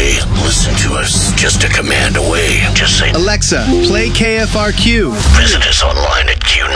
away. Listen to us just a command away. Just say, Alexa, play KFRQ. visit us online at Q